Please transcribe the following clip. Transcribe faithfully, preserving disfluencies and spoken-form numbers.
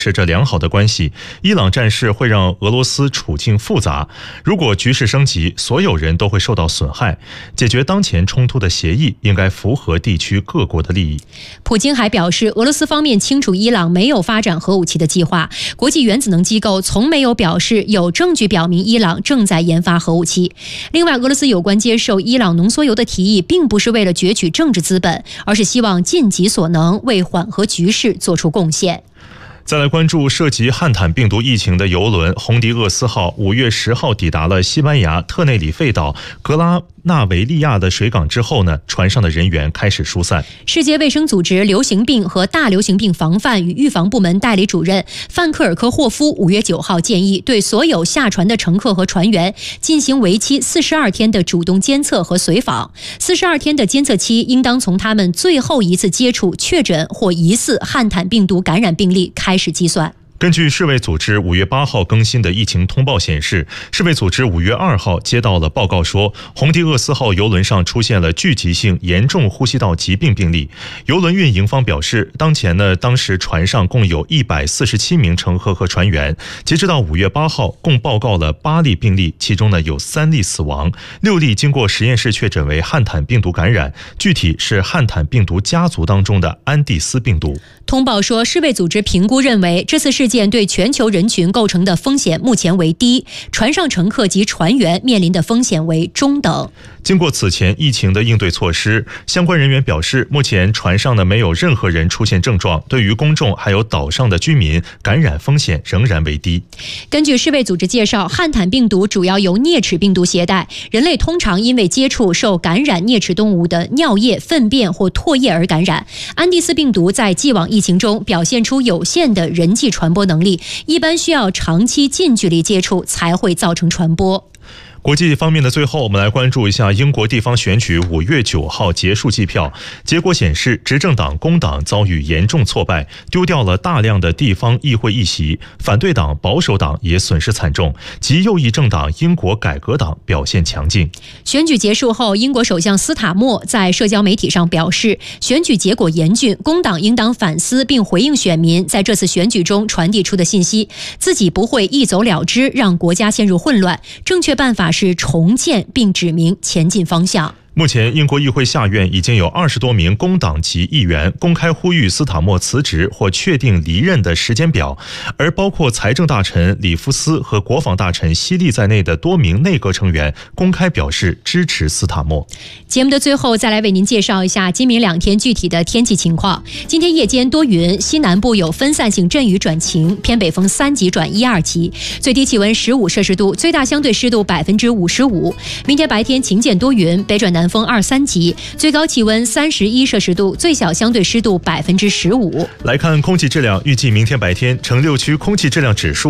持着良好的关系，伊朗战事会让俄罗斯处境复杂。如果局势升级，所有人都会受到损害。解决当前冲突的协议应该符合地区各国的利益。 普京还表示，俄罗斯方面清楚伊朗没有发展核武器的计划。国际原子能机构从没有表示有证据表明伊朗正在研发核武器。另外，俄罗斯有关接受伊朗浓缩铀的提议，并不是为了攫取政治资本，而是希望尽己所能为缓和局势做出贡献。 再来关注涉及汉坦病毒疫情的邮轮红迪厄斯号，五月十号抵达了西班牙特内里费岛格拉纳维利亚的水港之后呢，船上的人员开始疏散。 世界卫生组织流行病和大流行病防范与预防部门代理主任范克尔科霍夫五月九号建议，对所有下船的乘客和船员进行为期四十二天的主动监测和随访。四十二天的监测期应当从他们最后一次接触确诊或疑似汉坦病毒感染病例开始计算。 根据世卫组织五月八号更新的疫情通报显示，世卫组织五月二号接到了报告说，红迪厄斯号邮轮上出现了聚集性严重呼吸道疾病病例。邮轮运营方表示，当前呢，当时船上共有一百四十七名乘客和船员，截止到五月八号，共报告了八例病例，其中呢有三例死亡，六例经过实验室确诊为汉坦病毒感染，具体是汉坦病毒家族当中的安第斯病毒。 通报说，世卫组织评估认为，这次事件对全球人群构成的风险目前为低，船上乘客及船员面临的风险为中等。 经过此前疫情的应对措施，相关人员表示，目前船上呢没有任何人出现症状，对于公众还有岛上的居民感染风险仍然为低。 根据世卫组织介绍，汉坦病毒主要由啮齿病毒携带，人类通常因为接触受感染啮齿动物的尿液、粪便或唾液而感染。安第斯病毒在既往疫情中表现出有限的人际传播能力，一般需要长期近距离接触才会造成传播。 国际方面的最后，我们来关注一下英国地方选举五月九号结束计票，结果显示，执政党工党遭遇严重挫败，丢掉了大量的地方议会议席，反对党保守党也损失惨重，极右翼政党英国改革党表现强劲。 选举结束后，英国首相斯塔默在社交媒体上表示，选举结果严峻，工党应当反思并回应选民在这次选举中传递出的信息，自己不会一走了之，让国家陷入混乱，正确办法是重建并指明前进方向。 目前，英国议会下院已经有二十多名工党籍议员公开呼吁斯塔默辞职或确定离任的时间表，而包括财政大臣里夫斯和国防大臣希利在内的多名内阁成员公开表示支持斯塔默。 节目的最后，再来为您介绍一下今明两天具体的天气情况。今天夜间多云，西南部有分散性阵雨转晴，偏北风三级转一二级，最低气温十五摄氏度，最大相对湿度百分之五十五。明天白天晴间多云，北转南风二三级，最高气温三十一摄氏度，最小相对湿度百分之十五。 来看空气质量，预计明天白天，城六区空气质量指数